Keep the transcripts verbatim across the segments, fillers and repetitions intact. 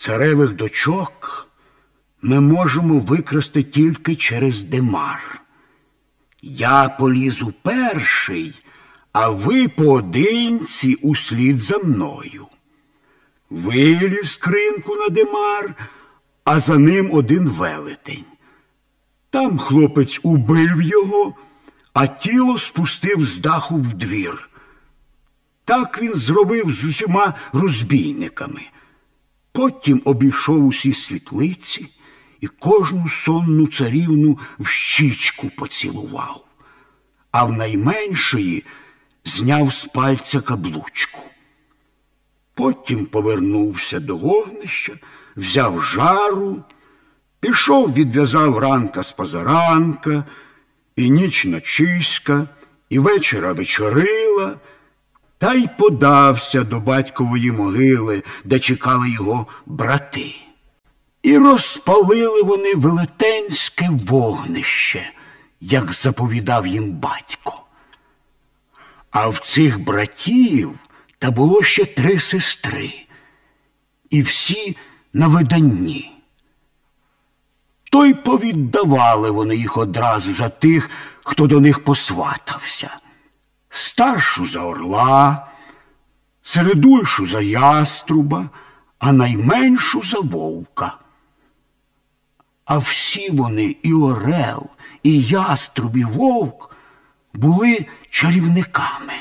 Царевих дочок ми можемо викрасти тільки через димар. Я полізу перший, а ви поодинці услід за мною. Виліз скринку на димар, а за ним один велетень. Там хлопець убив його, а тіло спустив з даху в двір. Так він зробив з усіма розбійниками. Потім обійшов усі світлиці і кожну сонну царівну в щічку поцілував, а в найменшої зняв з пальця каблучку. Потім повернувся до вогнища, взяв жару, пішов, відв'язав ранка з позаранка, і ніч ночиська, і вечора вечорила, та й подався до батькової могили, де чекали його брати. І розпалили вони велетенське вогнище, як заповідав їм батько. А в цих братів та було ще три сестри, і всі на виданні. То й повіддавали вони їх одразу за тих, хто до них посватався. Старшу за орла, середульшу за яструба, а найменшу за вовка. А всі вони, і орел, і яструб, і вовк, були чарівниками.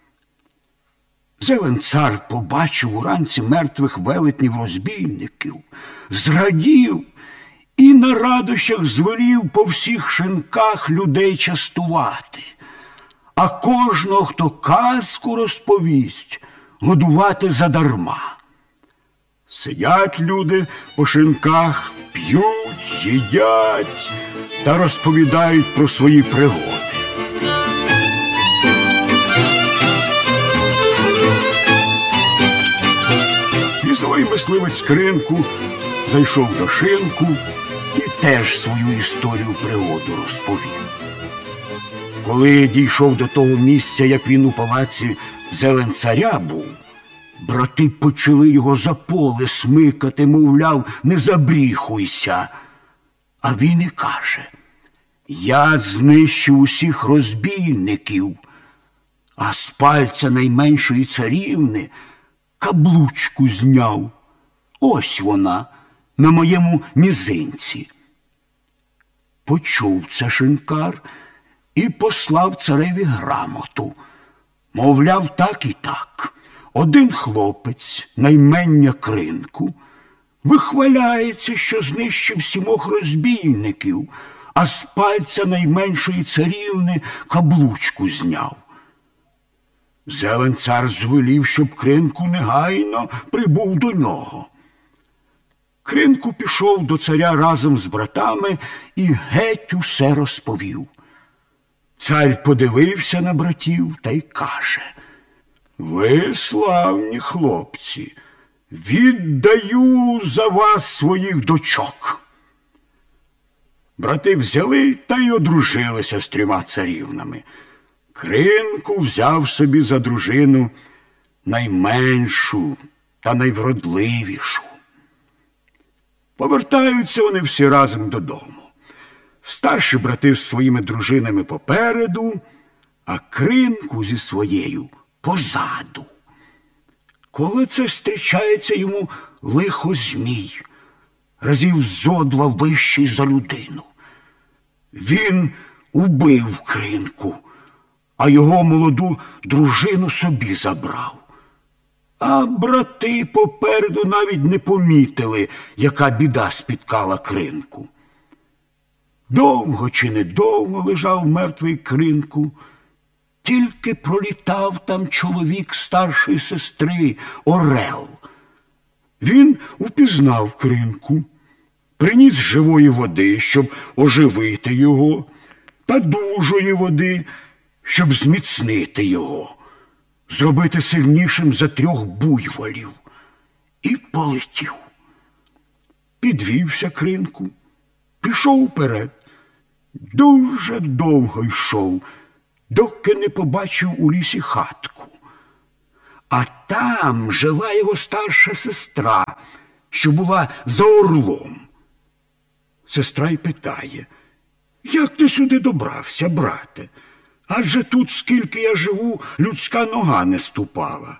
Зелен-цар побачив уранці мертвих велетнів-розбійників, зрадів і на радощах звелів по всіх шинках людей частувати, а кожного, хто казку розповість, годувати задарма. Сидять люди по шинках, п'ють, їдять та розповідають про свої пригоди. Лісовий мисливець Кринку зайшов до шинку і теж свою історію пригоду розповів. Коли дійшов до того місця, як він у палаці Зелен-царя був, брати почали його за поле смикати, мовляв, не забріхуйся. А він і каже: я знищив усіх розбійників, а з пальця найменшої царівни каблучку зняв. Ось вона, на моєму мізинці. Почув це шинкар і послав цареві грамоту. Мовляв, так і так. Один хлопець, наймення Кринку, вихваляється, що знищив сімох розбійників, а з пальця найменшої царівни каблучку зняв. Зелен-цар звелів, щоб Кринку негайно прибув до нього. Кринку пішов до царя разом з братами і геть усе розповів. Цар подивився на братів та й каже: ви славні хлопці, віддаю за вас своїх дочок. Брати взяли та й одружилися з трьома царівнами. Кринку взяв собі за дружину найменшу та найвродливішу. Повертаються вони всі разом додому. Старші брати з своїми дружинами попереду, а Кринку зі своєю позаду. Коли це зустрічається йому лихо-змій, разів зо два вищий за людину. Він убив Кринку, а його молоду дружину собі забрав. А брати попереду навіть не помітили, яка біда спіткала Кринку. Довго чи недовго лежав мертвий Кринку, тільки пролітав там чоловік старшої сестри, орел. Він упізнав Кринку, приніс живої води, щоб оживити його, та дужої води, щоб зміцнити його, зробити сильнішим за трьох буйволів. І полетів. Підвівся Кринку, пішов уперед. Дуже довго йшов, доки не побачив у лісі хатку. А там жила його старша сестра, що була за орлом. Сестра й питає: як ти сюди добрався, брате? Адже тут, скільки я живу, людська нога не ступала.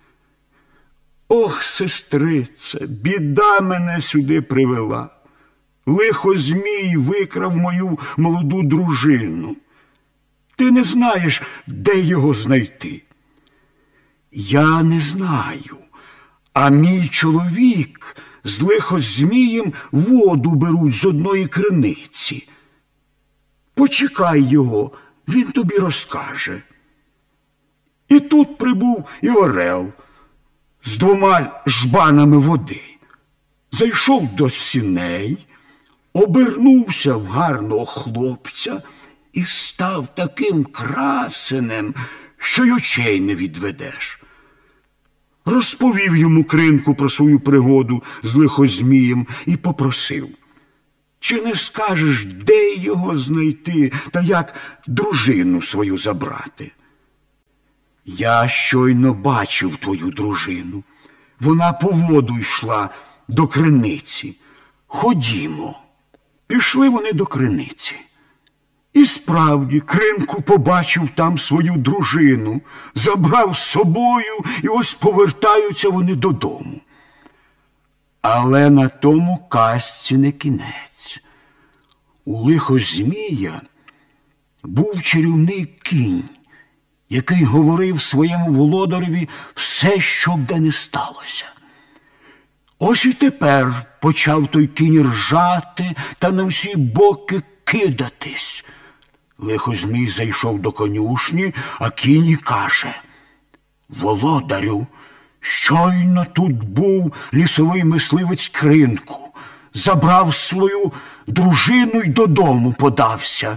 Ох, сестрице, біда мене сюди привела. Лихо Змій викрав мою молоду дружину. Ти не знаєш, де його знайти? Я не знаю, а мій чоловік з Лихо Змієм воду беруть з одної криниці. Почекай його, він тобі розкаже. І тут прибув і орел з двома жбанами води. Зайшов до сіней, обернувся в гарного хлопця і став таким красенем, що й очей не відведеш. Розповів йому Кринку про свою пригоду з Лихозмієм і попросив: чи не скажеш, де його знайти та як дружину свою забрати? Я щойно бачив твою дружину. Вона по воду йшла до криниці. Ходімо. Пішли вони до криниці. І справді Кринку побачив там свою дружину, забрав з собою, і ось повертаються вони додому. Але на тому казці не кінець. У Лихозмія був чарівний кінь, який говорив своєму володареві все, що б де не сталося. Ось і тепер почав той кінь ржати та на всі боки кидатись. Лихозмій зайшов до конюшні, а кінь і каже: володарю, щойно тут був лісовий мисливець Кринку, забрав свою дружину й додому подався.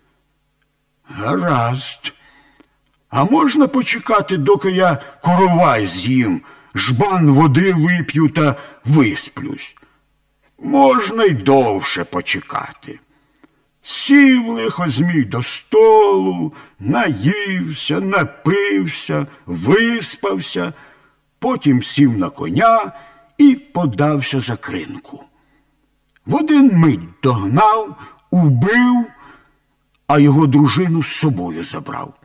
Гаразд. А можна почекати, доки я коровай з'їм, жбан води вип'ю та висплюсь? Можна й довше почекати. Сів Лихозмій до столу, наївся, напився, виспався, потім сів на коня і подався за Кринку. В один мить догнав, убив, а його дружину з собою забрав.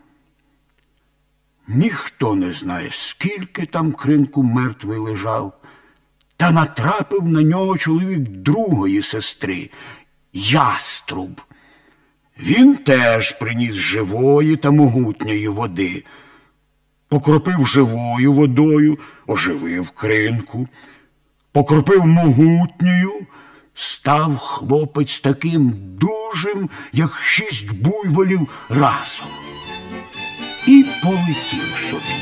Ніхто не знає, скільки там Кринку мертвий лежав, та натрапив на нього чоловік другої сестри – Яструб. Він теж приніс живої та могутньої води. Покропив живою водою, оживив Кринку. Покропив могутньою, став хлопець таким дужим, як шість буйволів разом. І полетів собі.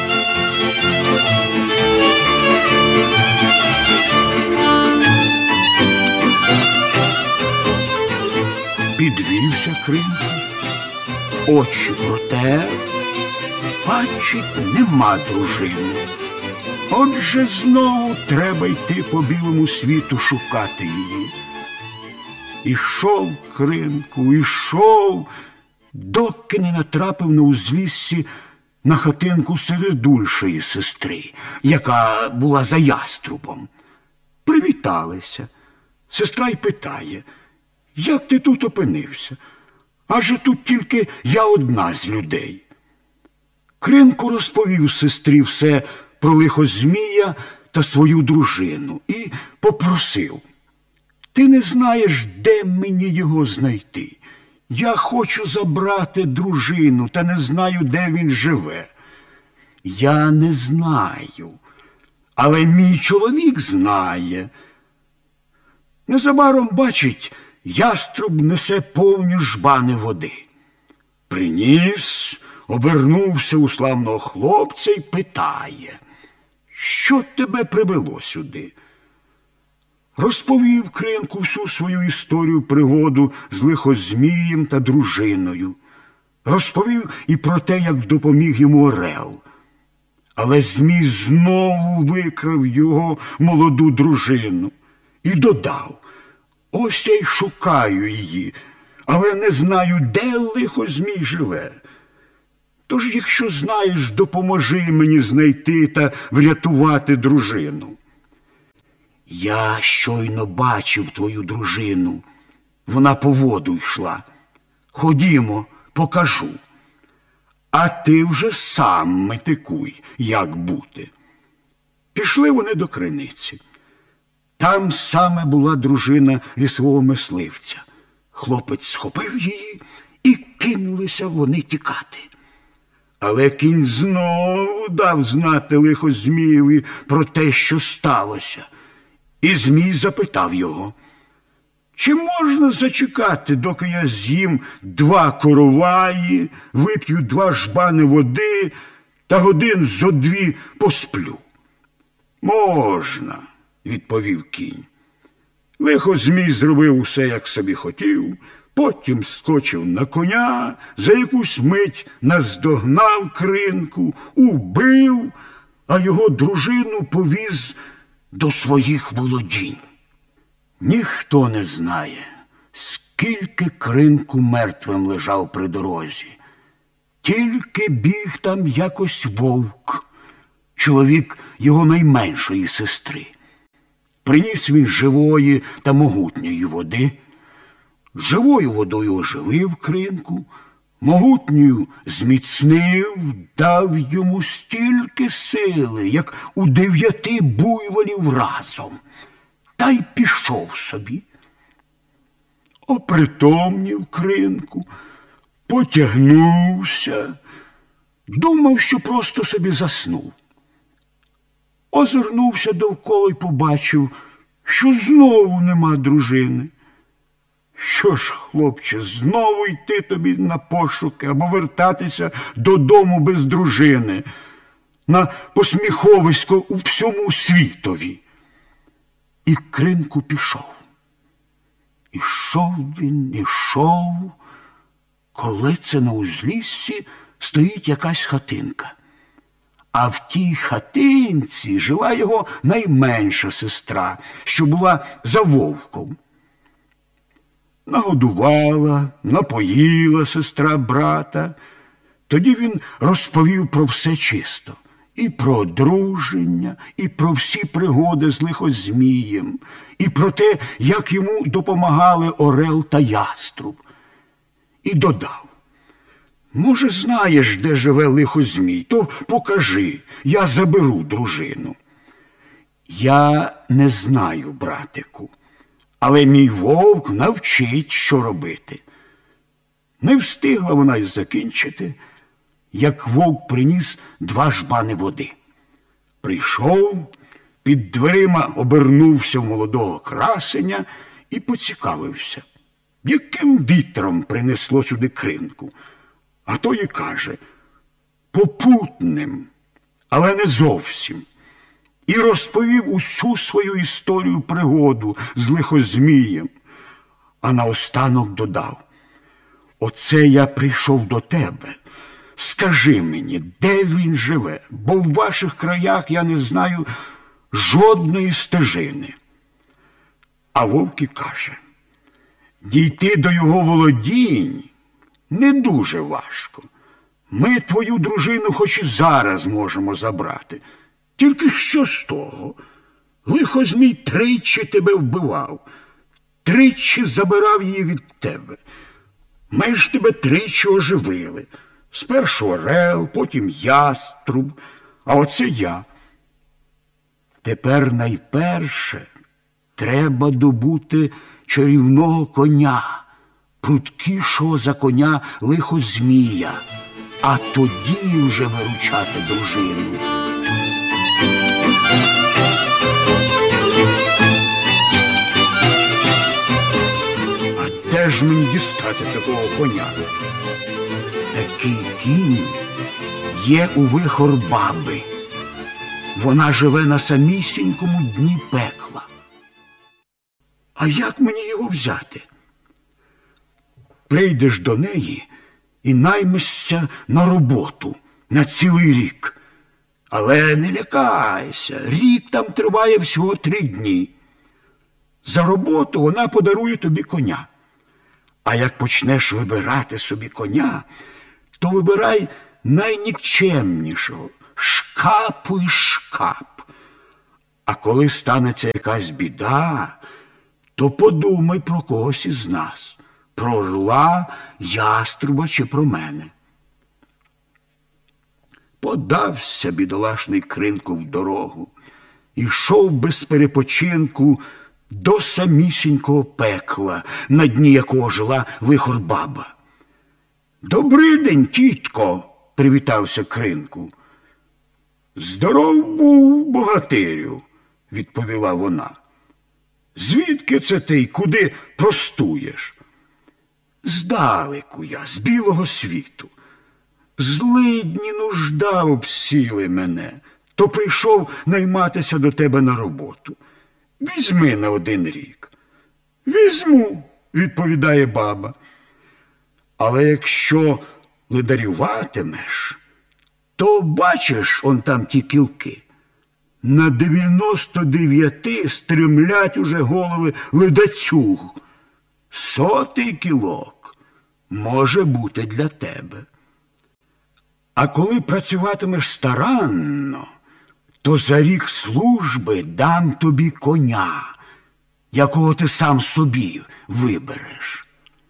Підвівся Кринка, очі протер, бачить, нема дружини. Отже, знову треба йти по білому світу шукати її. Ішов Кринку, ішов, доки не натрапив на узліссі на хатинку середульшої сестри, яка була за Яструбом. Привіталися. Сестра й питає: як ти тут опинився? Адже тут тільки я одна з людей. Кринку розповів сестрі все про Лихозмія та свою дружину і попросив: ти не знаєш, де мені його знайти? Я хочу забрати дружину, та не знаю, де він живе. Я не знаю, але мій чоловік знає. Незабаром, бачить, Яструб несе повні жбани води. Приніс, обернувся у славного хлопця й питає: що тебе привело сюди? Розповів Кринку всю свою історію пригоду з Лихозмієм та дружиною. Розповів і про те, як допоміг йому орел. Але Змій знову викрав його молоду дружину і додав: ось я й шукаю її, але не знаю, де Лихозмій живе. Тож, якщо знаєш, допоможи мені знайти та врятувати дружину. Я щойно бачив твою дружину. Вона по воду йшла. Ходімо, покажу. А ти вже сам метикуй, як бути. Пішли вони до криниці. Там саме була дружина лісового мисливця. Хлопець схопив її, і кинулися вони тікати. Але кінь знову дав знати лихо Змієві про те, що сталося. І Змій запитав його: чи можна зачекати, доки я з'їм два короваї, вип'ю два жбани води та годин зо дві посплю? Можна, відповів кінь. Лихо Змій зробив усе, як собі хотів, потім скочив на коня, за якусь мить наздогнав Кринку, убив, а його дружину повіз до своїх володінь. Ніхто не знає, скільки Кринку мертвим лежав при дорозі. Тільки біг там якось вовк, чоловік його найменшої сестри. Приніс він живої та могутньої води, живою водою оживив Кринку, могутньою зміцнив, дав йому стільки сили, як у дев'яти буйволів разом, та й пішов собі. Опритомнів Кринку, потягнувся, думав, що просто собі заснув. Озирнувся довкола й побачив, що знову нема дружини. Що ж, хлопче, знову йти тобі на пошуки або вертатися додому без дружини, на посміховисько у всьому світові? І Кринку пішов. Ішов він, ішов, коли це на узліссі стоїть якась хатинка. А в тій хатинці жила його найменша сестра, що була за вовком. Нагодувала, напоїла сестра брата. Тоді він розповів про все чисто. І про одруження, і про всі пригоди з лихозмієм, і про те, як йому допомагали орел та яструб. І додав: може, знаєш, де живе лихозмій, то покажи, я заберу дружину. Я не знаю, братику, але мій вовк навчить, що робити. Не встигла вона й закінчити, як вовк приніс два жбани води. Прийшов, під дверима обернувся в молодого красеня і поцікавився, яким вітром принесло сюди Кринку. А той і каже: попутним, але не зовсім. І розповів усю свою історію пригоду з лихозмієм. А наостанок додав: оце я прийшов до тебе. Скажи мені, де він живе, бо в ваших краях я не знаю жодної стежини. А вовк і каже: дійти до його володінь не дуже важко. Ми твою дружину хоч і зараз можемо забрати. Тільки що з того? Лихозмій тричі тебе вбивав, тричі забирав її від тебе. Ми ж тебе тричі оживили. Спершу орел, потім яструб, а оце я. Тепер найперше треба добути чарівного коня, пруткішого за коня лихозмія, а тоді вже виручати дружину. А де ж мені дістати такого коня? Такий кінь є у Вихор-баби. Вона живе на самісінькому дні пекла. А як мені його взяти? Прийдеш до неї і наймешся на роботу на цілий рік. Але не лякайся, рік там триває всього три дні. За роботу вона подарує тобі коня. А як почнеш вибирати собі коня, то вибирай найнікчемнішого, шкапу й шкап. А коли станеться якась біда, то подумай про когось із нас, про орла, яструба чи про мене. Подався бідолашний Кринко в дорогу, ішов без перепочинку до самісінького пекла, на дні якого жила вихор-баба. «Добрий день, тітко!» – привітався Кринку. «Здоров був, богатирю!» – відповіла вона. «Звідки це ти й куди простуєш?» «Здалеку я, з білого світу. Злидні, нужда обсіли мене, то прийшов найматися до тебе на роботу. Візьми на один рік». «Візьму», – відповідає баба. «Але якщо ледарюватимеш, то бачиш он там ті кілки. На дев'яносто дев'яти стремлять уже голови ледацюг. Сотий кілок може бути для тебе. А коли працюватимеш старанно, то за рік служби дам тобі коня, якого ти сам собі вибереш».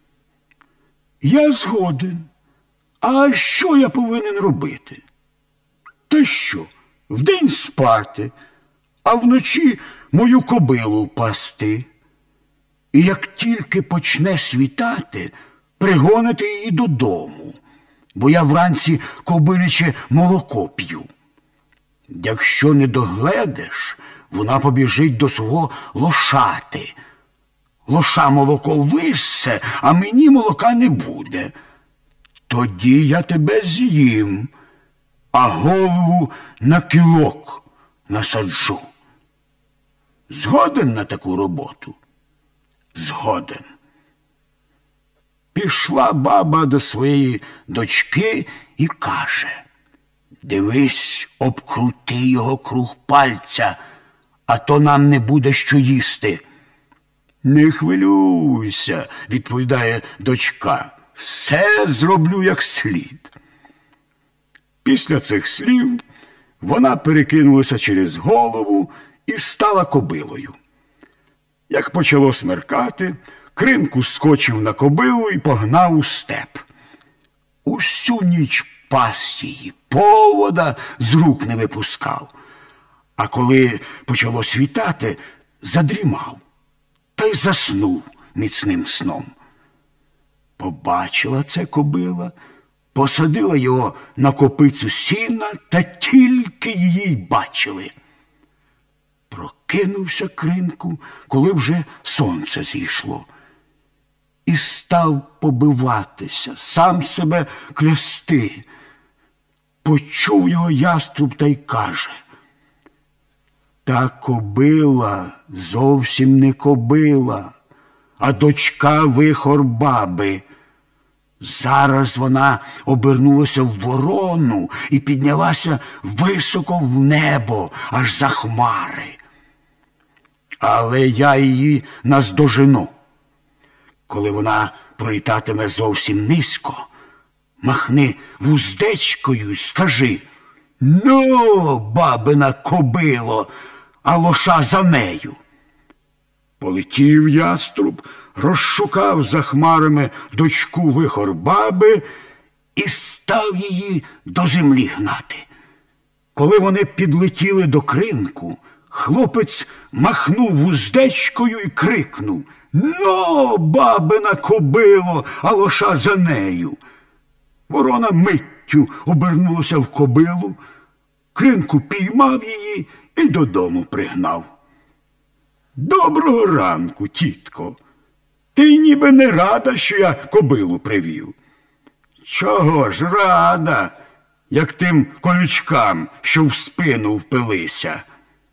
«Я згоден. А що я повинен робити?» «Та що, вдень спати, а вночі мою кобилу пасти. І як тільки почне світати, пригонити її додому, бо я вранці кобиляче молоко п'ю. Якщо не догледиш, вона побіжить до свого лошати. Лоша молоко виссе, а мені молока не буде. Тоді я тебе з'їм, а голову на кілок насаджу. Згоден на таку роботу?» «Згоден». Пішла баба до своєї дочки і каже: «Дивись, обкрути його круг пальця, а то нам не буде що їсти». «Не хвилюйся», – відповідає дочка, «все зроблю як слід». Після цих слів вона перекинулася через голову і стала кобилою. Як почало смеркати, Кринку скочив на кобилу і погнав у степ. Усю ніч пас її, повода з рук не випускав. А коли почало світати, задрімав та й заснув міцним сном. Побачила це кобила, посадила його на копицю сіна, та тільки її й бачили. Прокинувся Кринку, коли вже сонце зійшло, і став побиватися, сам себе клясти. Почув його яструб та й каже: «Та кобила зовсім не кобила, а дочка вихор-баби. Зараз вона обернулася в ворону і піднялася високо в небо, аж за хмари. Але я її наздожену. Коли вона пролітатиме зовсім низько, махни вуздечкою й скажи: ну, бабина кобило, а лоша за нею». Полетів яструб, розшукав за хмарами дочку вихор-баби і став її до землі гнати. Коли вони підлетіли до Кринку, хлопець махнув вуздечкою і крикнув: «Ну, бабина кобило, а лоша за нею». Ворона миттю обернулася в кобилу, Кринку піймав її і додому пригнав. «Доброго ранку, тітко. Ти ніби не рада, що я кобилу привів?» «Чого ж рада, як тим колючкам, що в спину впилися?»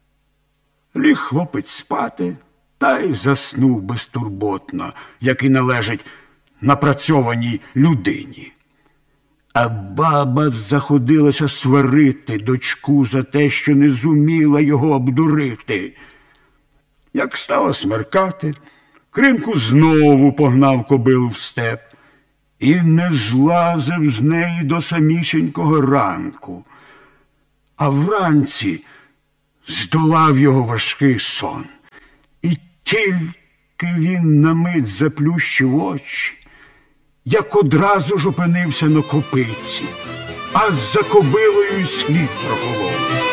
Ліг хлопець спати та й заснув безтурботно, як і належить напрацьованій людині. А баба заходилася сварити дочку за те, що не зуміла його обдурити. Як стало смеркати, Кринку знову погнав кобилу в степ і не злазив з неї до самісінького ранку. А вранці здолав його важкий сон. І тільки він на мить заплющив очі, як одразу ж опинився на копиці, а за кобилою й слід прохолов.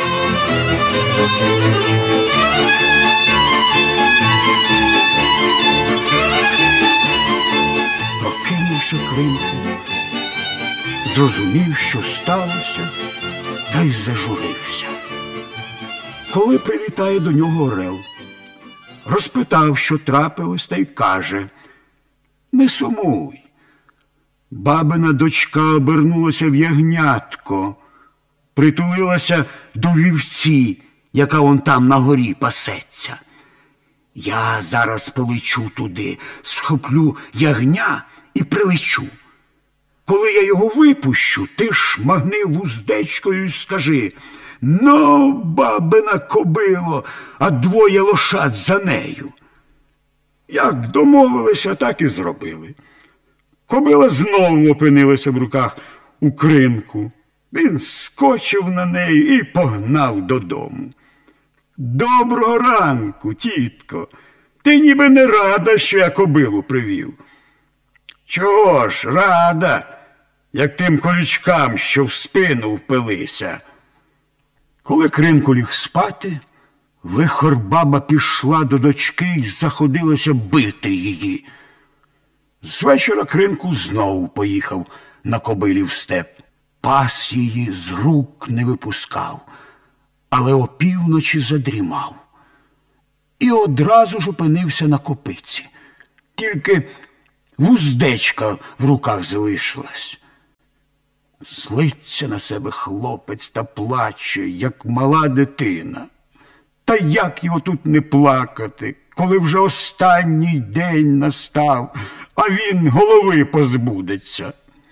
Прокинувся Кринько, зрозумів, що сталося, та й зажурився. Коли прилітає до нього орел, розпитав, що трапилось, та й каже: не сумуй, бабина дочка обернулася в ягнятко, притулилася до вівці, яка он там на горі пасеться. Я зараз полечу туди, схоплю ягня і прилечу. Коли я його випущу, ти шмагни вуздечкою і скажи: ну, бабина кобило, а двоє лошад за нею. Як домовилися, так і зробили. Кобила знову опинилася в руках у Кринку. Він скочив на неї і погнав додому. Доброго ранку, тітко. Ти ніби не рада, що я кобилу привів. Чого ж, рада, як тим колючкам, що в спину впилися. Коли Кринку ліг спати, вихор-баба пішла до дочки і заходилася бити її. З вечора Кринку знову поїхав на кобилі в степ. Пас її з рук не випускав, але опівночі задрімав. І одразу ж опинився на копиці. Тільки вуздечка в руках залишилась. Злиться на себе хлопець та плаче, як мала дитина. Та як його тут не плакати, коли вже останній день настав, а він голови позбудеться.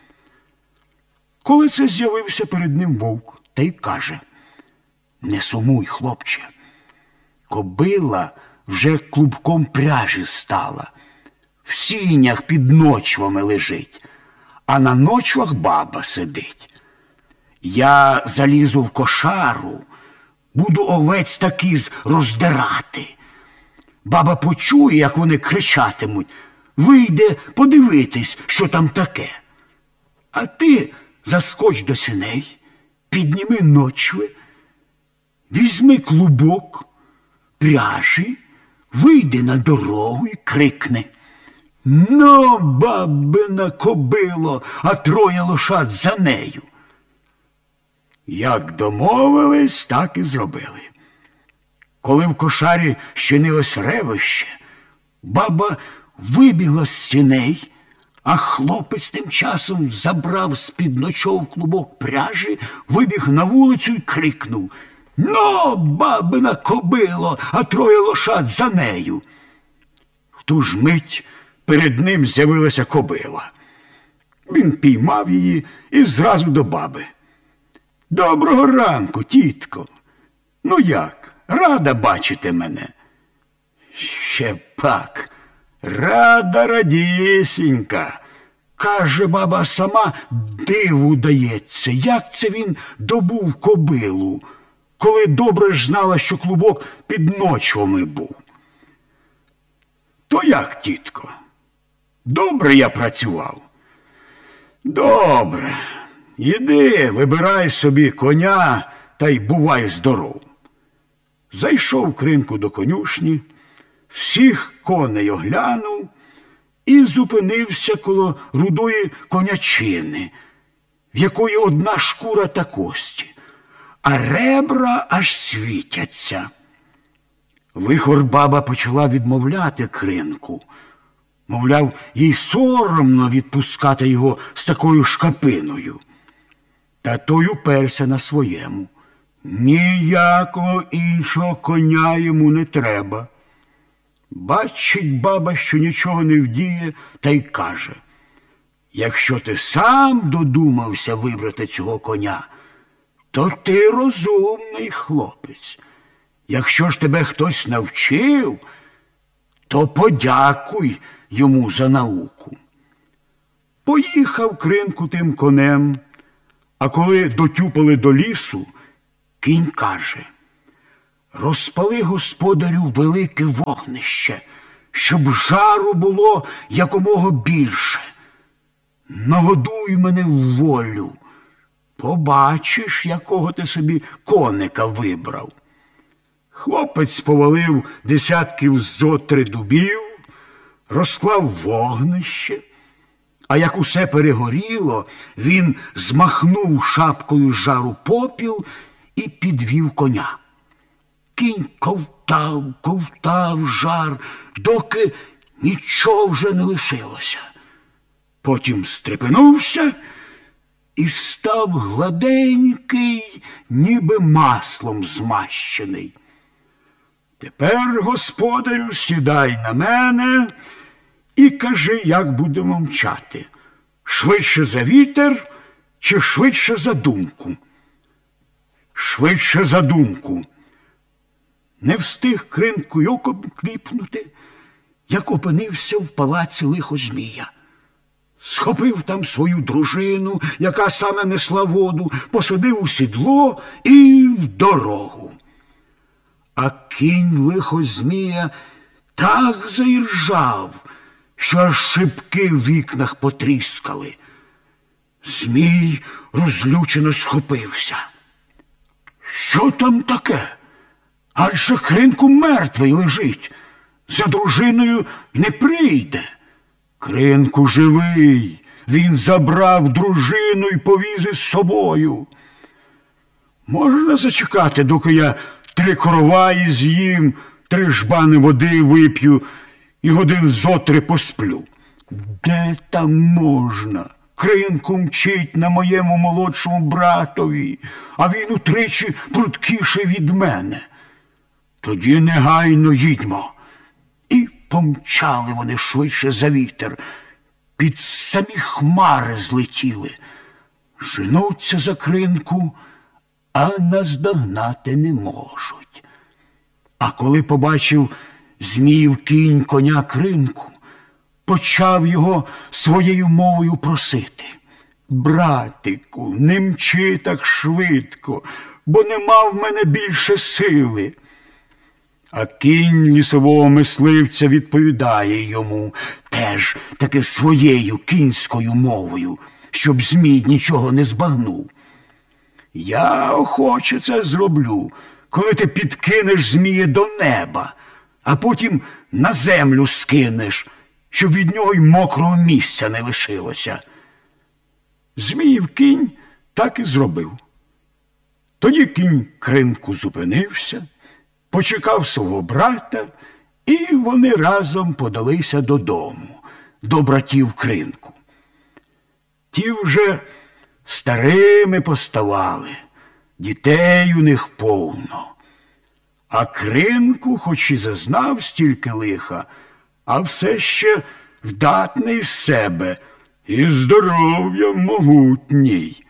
Коли це з'явився перед ним вовк, та й каже: не сумуй, хлопче, кобила вже клубком пряжі стала, в сінях під ночвами лежить, а на ночвах баба сидить. Я залізу в кошару, буду овець такіз роздирати. Баба почує, як вони кричатимуть, вийде подивитись, що там таке. А ти заскоч до сіней, підніми ночви, візьми клубок пряжі, вийди на дорогу і крикни: ну, бабина кобило, а троє лошад за нею. Як домовились, так і зробили. Коли в кошарі щинилось ревище, баба вибігла з сіней, а хлопець тим часом забрав з-під ночов клубок пряжі, вибіг на вулицю і крикнув: ну, бабина кобило, а троє лошад за нею. В ту ж мить перед ним з'явилася кобила. Він піймав її і зразу до баби: доброго ранку, тітко. Ну як, рада бачити мене? Ще пак, рада радісінька. Каже баба, сама диву дається, як це він добув кобилу, коли добре ж знала, що клубок під ночвами був. То як, тітко? Добре я працював? Добре. Іди, вибирай собі коня та й бувай здоров. Зайшов Кринку до конюшні, всіх коней оглянув і зупинився коло рудої конячини, в якої одна шкура та кості, а ребра аж світяться. Вихор-баба почала відмовляти Кринку. Мовляв, їй соромно відпускати його з такою шкапиною. Та той уперся на своєму. Ніякого іншого коня йому не треба. Бачить баба, що нічого не вдіє, та й каже: якщо ти сам додумався вибрати цього коня, то ти розумний хлопець. Якщо ж тебе хтось навчив, то подякуй йому за науку. Поїхав Кринку тим конем, а коли дотюпали до лісу, кінь каже: Розпали, господарю, велике вогнище, щоб жару було якомога більше. Нагодуй мене в волю. Побачиш, якого ти собі коника вибрав. Хлопець повалив десятків зо три дубів, розклав вогнище, а як усе перегоріло, він змахнув шапкою з жару попіл і підвів коня. Кінь ковтав, ковтав жар, доки нічого вже не лишилося. Потім стрепенувся і став гладенький, ніби маслом змащений. Тепер, господарю, сідай на мене і кажи, як будемо мчати. Швидше за вітер чи швидше за думку? Швидше за думку. Не встиг Крин куйоком кліпнути, як опинився в палаці лихозмія. Схопив там свою дружину, яка саме несла воду, посадив у сідло і в дорогу. А кінь лихозмія так заіржав, що аж шибки в вікнах потріскали. Змій розлючено схопився. Що там таке? Адже Кринку мертвий лежить, за дружиною не прийде. Кринку живий, він забрав дружину і повіз із собою. Можна зачекати, доки я три короваї з'їм, три жбани води вип'ю і годин зо три посплю? Де там можна? Кринку мчить на моєму молодшому братові, а він утричі прудкіший від мене. Тоді негайно їдьмо. І помчали вони швидше за вітер, під самі хмари злетіли. Женуться за Кринку, а наздогнати не можуть. А коли побачив Зміїв кінь коня Кринку, почав його своєю мовою просити. Братику, не мчи так швидко, бо нема в мене більше сили. А кінь лісового мисливця відповідає йому теж таки своєю кінською мовою, щоб Змій нічого не збагнув. Я охоче це зроблю, коли ти підкинеш Змія до неба, а потім на землю скинеш, щоб від нього й мокрого місця не лишилося. Зміїв кінь так і зробив. Тоді кінь Кринку зупинився, почекав свого брата, і вони разом подалися додому, до братів Кринку. Ті вже старими поставали, дітей у них повно. А Кринку, хоч і зазнав стільки лиха, а все ще вдатний з себе і здоров'ям могутній.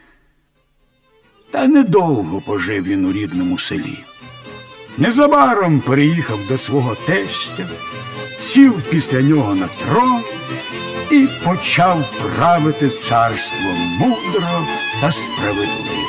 Та недовго пожив він у рідному селі. Незабаром переїхав до свого тестя, сів після нього на трон і почав правити царством мудро та справедливо.